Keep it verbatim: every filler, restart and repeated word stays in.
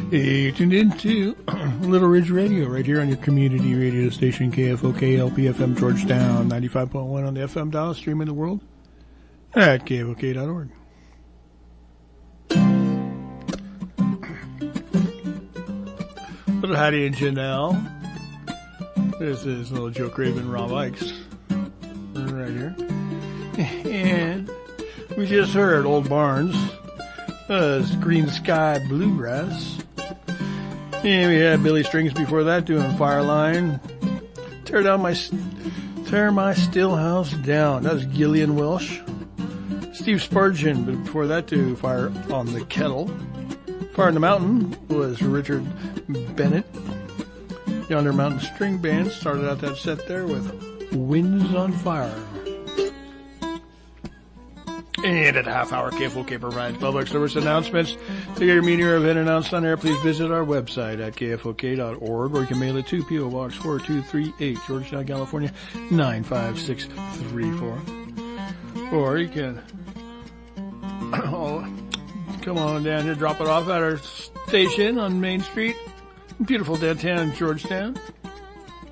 You tuned into Little Ridge Radio right here on your community radio station, K F O K L P F M Georgetown, ninety-five point one on the F M dial, streaming the world at K F O K dot org. Little Hattie and Janelle. This is little Joe Craven, Rob Ikes. Right here. And we just heard Old Barnes. Uh, Green Sky Bluegrass. And we had Billy Strings before that doing Fireline. Tear down my, tear my still house down. That was Gillian Welsh. Steve Spurgeon, but before that to Fire on the Kettle. Fire in the Mountain was Richard Bennett. Yonder Mountain String Band started out that set there with Winds on Fire. And at a half hour, K F O K provides public service announcements. To get your media event announced on air, please visit our website at K F O K dot org, or you can mail it to P O Box four two three eight, Georgetown, California, nine five six three four. Or you can oh, come on down here, drop it off at our station on Main Street, beautiful downtown Georgetown.